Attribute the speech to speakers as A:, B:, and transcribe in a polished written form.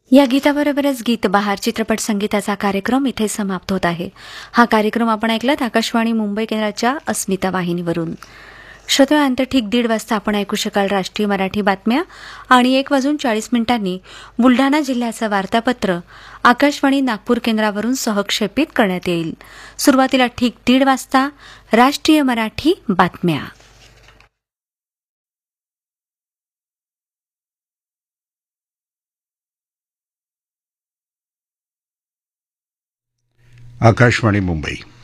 A: या गीताबरोबरच गीत बहार चित्रपट संगीताचा कार्यक्रम इथे समाप्त होत आहे. हा कार्यक्रम आपण ऐकलात आकाशवाणी मुंबई केंद्राच्या अस्मिता वाहिनीवरून. श्रोत्यांतर ठीक 1:30 वाजता आपण ऐकू शकाल राष्ट्रीय मराठी बातम्या आणि 1:40 बुलढाणा जिल्ह्याचं वार्तापत्र आकाशवाणी नागपूर केंद्रावरून सहक्षेपित करण्यात येईल. सुरुवातीला ठीक 1:30 वाजता राष्ट्रीय मराठी बातम्या.
B: आकाशवाणी मुंबई